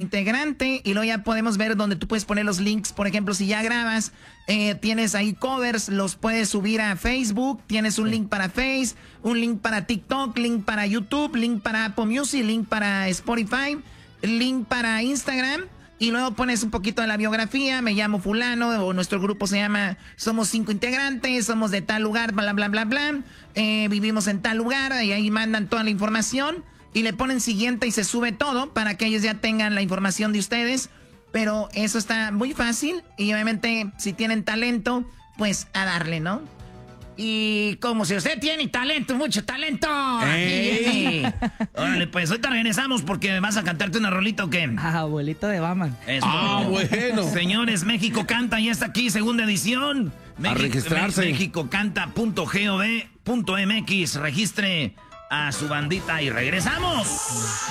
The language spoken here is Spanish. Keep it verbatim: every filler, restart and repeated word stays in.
integrante, y luego ya podemos ver donde tú puedes poner los links. Por ejemplo, si ya grabas, eh, tienes ahí covers, los puedes subir a Facebook, tienes un sí. link para Face, un link para TikTok, link para YouTube, link para Apple Music, link para Spotify, link para Instagram. Y luego pones un poquito de la biografía, me llamo fulano, o nuestro grupo se llama Somos Cinco Integrantes, somos de tal lugar, bla, bla, bla, bla, eh, vivimos en tal lugar, y ahí mandan toda la información, y le ponen siguiente y se sube todo para que ellos ya tengan la información de ustedes. Pero eso está muy fácil, y obviamente si tienen talento, pues a darle, ¿no? Y como si usted tiene talento, mucho talento. Aquí. Órale, pues ahorita regresamos porque vas a cantarte una rolita o qué. Ah, abuelito de Batman. Eso. Ah, bueno. Señores, México Canta ya está aquí, segunda edición. A registrarse. México Canta punto gov punto mx. Registre a su bandita y regresamos.